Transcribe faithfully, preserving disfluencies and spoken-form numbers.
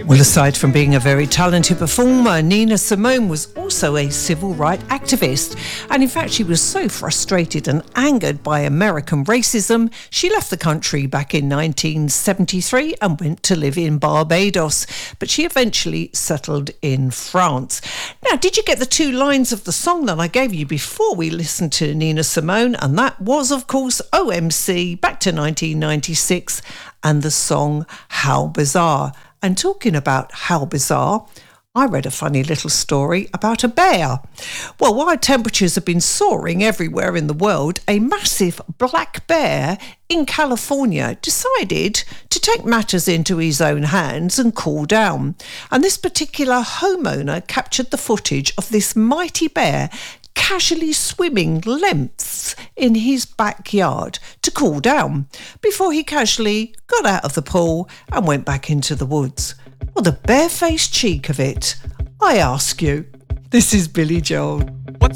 Well, aside from being a very talented performer, Nina Simone was also a civil rights activist. And in fact, she was so frustrated and angered by American racism, she left the country back in nineteen seventy-three and went to live in Barbados. But she eventually settled in France. Now, did you get the two lines of the song that I gave you before we listened to Nina Simone? And that was, of course, O M C, back to nineteen ninety-six, and the song How Bizarre. And talking about how bizarre, I read a funny little story about a bear. Well, while temperatures have been soaring everywhere in the world, a massive black bear in California decided to take matters into his own hands and cool down. And this particular homeowner captured the footage of this mighty bear casually swimming lengths in his backyard to cool down before he casually got out of the pool and went back into the woods. Well, the barefaced cheek of it, I ask you. This is Billy Joel. What's